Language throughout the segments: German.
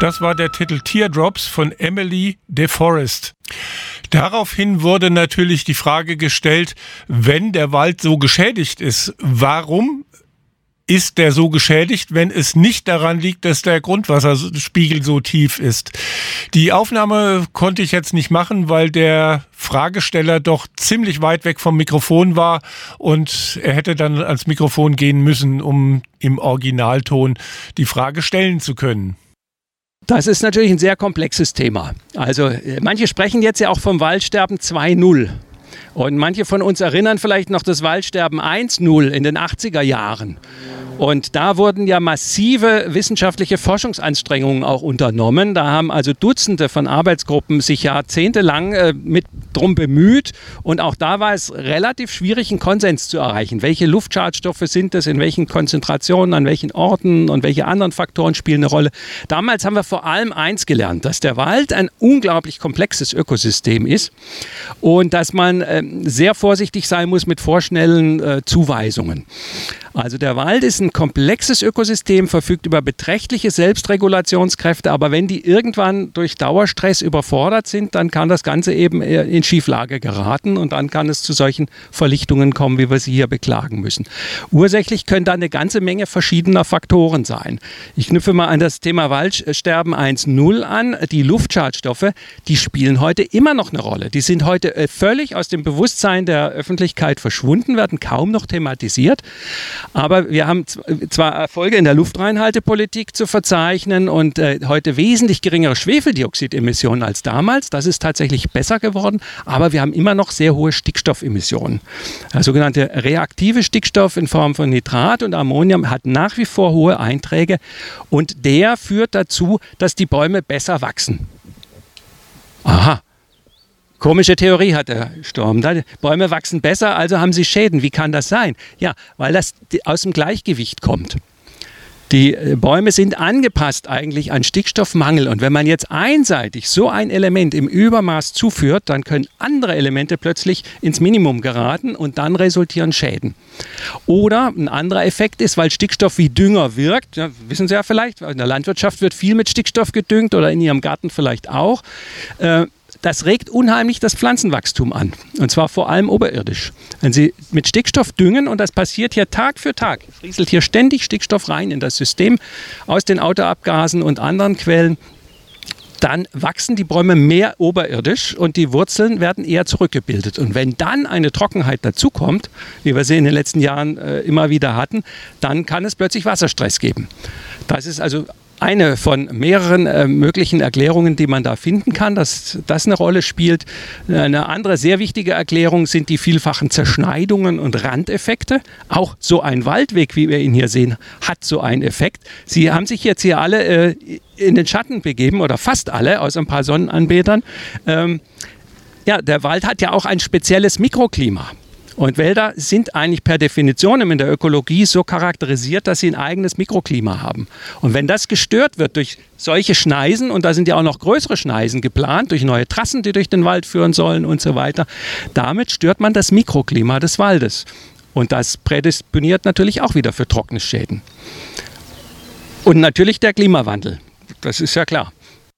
Das war der Titel Teardrops von Emily DeForest. Daraufhin wurde natürlich die Frage gestellt, wenn der Wald so geschädigt ist, warum ist der so geschädigt, wenn es nicht daran liegt, dass der Grundwasserspiegel so tief ist? Die Aufnahme konnte ich jetzt nicht machen, weil der Fragesteller doch ziemlich weit weg vom Mikrofon war und er hätte dann ans Mikrofon gehen müssen, um im Originalton die Frage stellen zu können. Das ist natürlich ein sehr komplexes Thema. Also manche sprechen jetzt ja auch vom Waldsterben 2.0. Und manche von uns erinnern vielleicht noch das Waldsterben 1.0 in den 80er Jahren. Und da wurden ja massive wissenschaftliche Forschungsanstrengungen auch unternommen. Da haben also Dutzende von Arbeitsgruppen sich jahrzehntelang mit drum bemüht. Und auch da war es relativ schwierig, einen Konsens zu erreichen. Welche Luftschadstoffe sind es, in welchen Konzentrationen, an welchen Orten und welche anderen Faktoren spielen eine Rolle. Damals haben wir vor allem eins gelernt, dass der Wald ein unglaublich komplexes Ökosystem ist und dass man sehr vorsichtig sein muss mit vorschnellen Zuweisungen. Also der Wald ist ein komplexes Ökosystem, verfügt über beträchtliche Selbstregulationskräfte, aber wenn die irgendwann durch Dauerstress überfordert sind, dann kann das Ganze eben in Schieflage geraten und dann kann es zu solchen Verlichtungen kommen, wie wir sie hier beklagen müssen. Ursächlich können da eine ganze Menge verschiedener Faktoren sein. Ich knüpfe mal an das Thema Waldsterben 1.0 an. Die Luftschadstoffe, die spielen heute immer noch eine Rolle. Die sind heute völlig aus dem Bewusstsein der Öffentlichkeit verschwunden, werden kaum noch thematisiert. Aber wir haben zwar Erfolge in der Luftreinhaltepolitik zu verzeichnen und heute wesentlich geringere Schwefeldioxidemissionen als damals. Das ist tatsächlich besser geworden, aber wir haben immer noch sehr hohe Stickstoffemissionen. Der sogenannte reaktive Stickstoff in Form von Nitrat und Ammonium hat nach wie vor hohe Einträge und der führt dazu, dass die Bäume besser wachsen. Aha. Komische Theorie hat der Sturm. Bäume wachsen besser, also haben sie Schäden. Wie kann das sein? Ja, weil das aus dem Gleichgewicht kommt. Die Bäume sind angepasst eigentlich an Stickstoffmangel. Und wenn man jetzt einseitig so ein Element im Übermaß zuführt, dann können andere Elemente plötzlich ins Minimum geraten und dann resultieren Schäden. Oder ein anderer Effekt ist, weil Stickstoff wie Dünger wirkt, ja, wissen Sie ja vielleicht, in der Landwirtschaft wird viel mit Stickstoff gedüngt oder in Ihrem Garten vielleicht auch. Das regt unheimlich das Pflanzenwachstum an. Und zwar vor allem oberirdisch. Wenn Sie mit Stickstoff düngen, und das passiert hier Tag für Tag, rieselt hier ständig Stickstoff rein in das System aus den Autoabgasen und anderen Quellen, dann wachsen die Bäume mehr oberirdisch und die Wurzeln werden eher zurückgebildet. Und wenn dann eine Trockenheit dazukommt, wie wir sie in den letzten Jahren immer wieder hatten, dann kann es plötzlich Wasserstress geben. Das ist also eine von mehreren möglichen Erklärungen, die man da finden kann, dass das eine Rolle spielt. Eine andere sehr wichtige Erklärung sind die vielfachen Zerschneidungen und Randeffekte. Auch so ein Waldweg, wie wir ihn hier sehen, hat so einen Effekt. Sie haben sich jetzt hier alle in den Schatten begeben, oder fast alle, außer ein paar Sonnenanbetern. Ja, der Wald hat ja auch ein spezielles Mikroklima. Und Wälder sind eigentlich per Definition in der Ökologie so charakterisiert, dass sie ein eigenes Mikroklima haben. Und wenn das gestört wird durch solche Schneisen, und da sind ja auch noch größere Schneisen geplant, durch neue Trassen, die durch den Wald führen sollen und so weiter, damit stört man das Mikroklima des Waldes. Und das prädisponiert natürlich auch wieder für Trocknisschäden. Und natürlich der Klimawandel, das ist ja klar.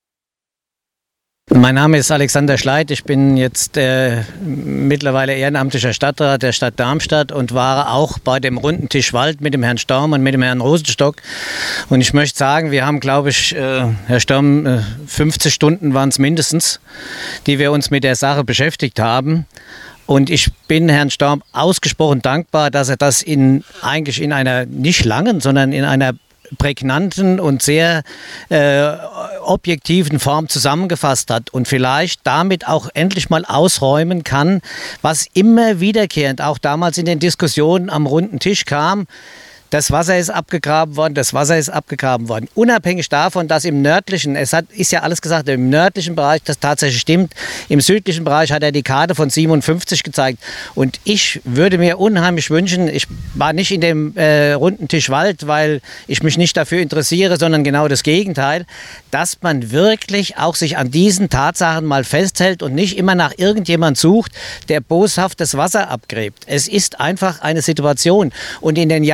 Mein Name ist Alexander Schleit. Ich bin jetzt mittlerweile ehrenamtlicher Stadtrat der Stadt Darmstadt und war auch bei dem runden Tisch Wald mit dem Herrn Storm und mit dem Herrn Rosenstock. Und ich möchte sagen, wir haben, glaube ich, Herr Storm, 50 Stunden waren es mindestens, die wir uns mit der Sache beschäftigt haben. Und ich bin Herrn Storm ausgesprochen dankbar, dass er das eigentlich in einer nicht langen, sondern in einer prägnanten und sehr objektiven Form zusammengefasst hat und vielleicht damit auch endlich mal ausräumen kann, was immer wiederkehrend auch damals in den Diskussionen am runden Tisch kam. Das Wasser ist abgegraben worden, das Wasser ist abgegraben worden. Unabhängig davon, dass im nördlichen, ist ja alles gesagt, im nördlichen Bereich das tatsächlich stimmt. Im südlichen Bereich hat er die Karte von 57 gezeigt. Und ich würde mir unheimlich wünschen, ich war nicht in dem runden Tisch Wald, weil ich mich nicht dafür interessiere, sondern genau das Gegenteil, dass man wirklich auch sich an diesen Tatsachen mal festhält und nicht immer nach irgendjemand sucht, der boshaft das Wasser abgräbt. Es ist einfach eine Situation. Und in den Jahren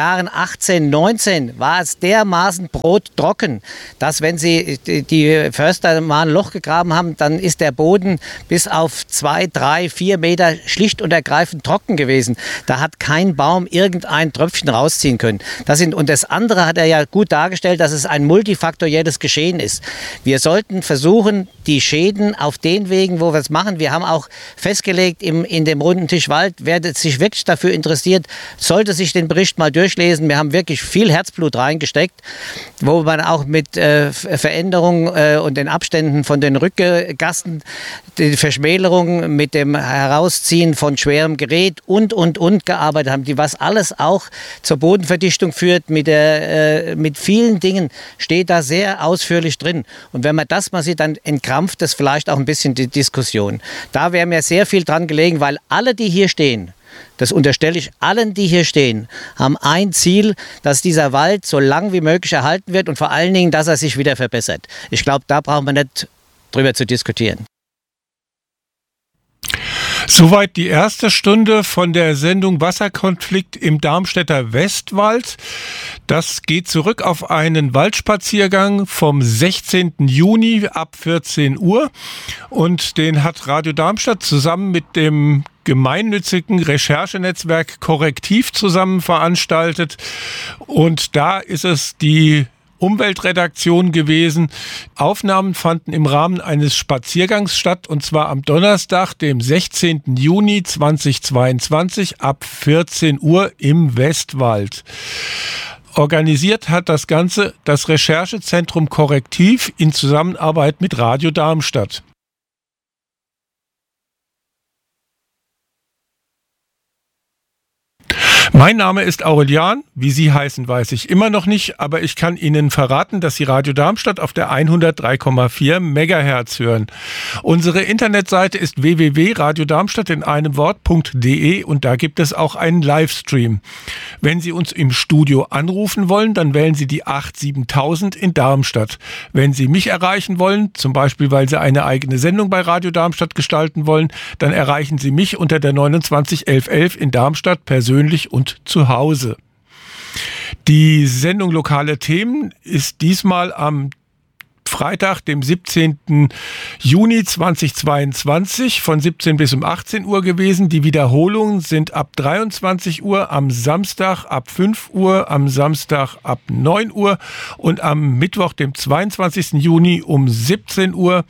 18, 19 war es dermaßen brottrocken, dass wenn die Förster mal ein Loch gegraben haben, dann ist der Boden bis auf 2, 3, 4 Meter schlicht und ergreifend trocken gewesen. Da hat kein Baum irgendein Tröpfchen rausziehen können. Und das andere hat er ja gut dargestellt, dass es ein multifaktorielles Geschehen ist. Wir sollten versuchen, die Schäden auf den Wegen, wo wir es machen, wir haben auch festgelegt in dem runden Tisch Wald, wer sich wirklich dafür interessiert, sollte sich den Bericht mal durchlesen. Wir haben wirklich viel Herzblut reingesteckt, wo man auch mit Veränderungen und den Abständen von den Rückgassen, die Verschmälerung mit dem Herausziehen von schwerem Gerät und gearbeitet haben, was alles auch zur Bodenverdichtung führt. Mit vielen Dingen steht da sehr ausführlich drin. Und wenn man das mal sieht, dann entkrampft das vielleicht auch ein bisschen die Diskussion. Da wäre mir sehr viel dran gelegen, weil alle, die hier stehen, das unterstelle ich allen, die hier stehen, haben ein Ziel, dass dieser Wald so lang wie möglich erhalten wird und vor allen Dingen, dass er sich wieder verbessert. Ich glaube, da brauchen wir nicht drüber zu diskutieren. Soweit die erste Stunde von der Sendung Wasserkonflikt im Darmstädter Westwald. Das geht zurück auf einen Waldspaziergang vom 16. Juni ab 14 Uhr. Und den hat Radio Darmstadt zusammen mit dem gemeinnützigen Recherchenetzwerk Korrektiv zusammen veranstaltet. Und da ist es die Umweltredaktion gewesen. Aufnahmen fanden im Rahmen eines Spaziergangs statt, und zwar am Donnerstag, dem 16. Juni 2022 ab 14 Uhr im Westwald. Organisiert hat das Ganze das Recherchezentrum Korrektiv in Zusammenarbeit mit Radio Darmstadt. Mein Name ist Aurelian. Wie Sie heißen, weiß ich immer noch nicht, aber ich kann Ihnen verraten, dass Sie Radio Darmstadt auf der 103,4 Megahertz hören. Unsere Internetseite ist www.radiodarmstadt in einem Wort.de und da gibt es auch einen Livestream. Wenn Sie uns im Studio anrufen wollen, dann wählen Sie die 87000 in Darmstadt. Wenn Sie mich erreichen wollen, zum Beispiel weil Sie eine eigene Sendung bei Radio Darmstadt gestalten wollen, dann erreichen Sie mich unter der 29 1111 in Darmstadt persönlich und zu Hause. Die Sendung Lokale Themen ist diesmal am Freitag, dem 17. Juni 2022 von 17 bis um 18 Uhr gewesen. Die Wiederholungen sind ab 23 Uhr, am Samstag ab 5 Uhr, am Samstag ab 9 Uhr und am Mittwoch, dem 22. Juni um 17 Uhr.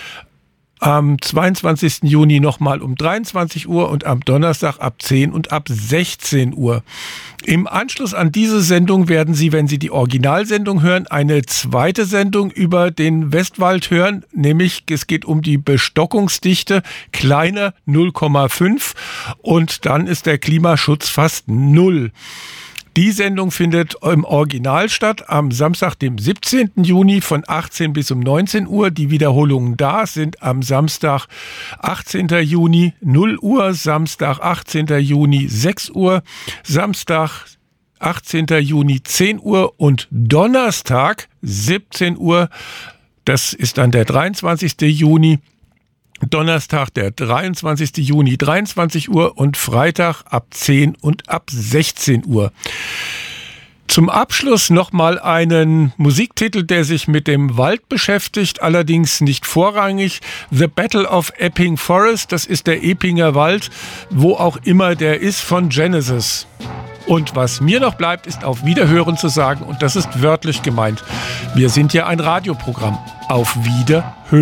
Am 22. Juni nochmal um 23 Uhr und am Donnerstag ab 10 und ab 16 Uhr. Im Anschluss an diese Sendung werden Sie, wenn Sie die Originalsendung hören, eine zweite Sendung über den Westwald hören, nämlich es geht um die Bestockungsdichte, kleiner 0,5 und dann ist der Klimaschutz fast 0. Die Sendung findet im Original statt am Samstag, dem 17. Juni von 18 bis um 19 Uhr. Die Wiederholungen da sind am Samstag, 18. Juni 0 Uhr, Samstag, 18. Juni 6 Uhr, Samstag, 18. Juni 10 Uhr und Donnerstag 17 Uhr. Das ist dann der 23. Juni. Donnerstag, der 23. Juni, 23 Uhr und Freitag ab 10 und ab 16 Uhr. Zum Abschluss nochmal einen Musiktitel, der sich mit dem Wald beschäftigt, allerdings nicht vorrangig. The Battle of Epping Forest, das ist der Eppinger Wald, wo auch immer der ist, von Genesis. Und was mir noch bleibt, ist auf Wiederhören zu sagen, und das ist wörtlich gemeint. Wir sind ja ein Radioprogramm. Auf Wiederhören.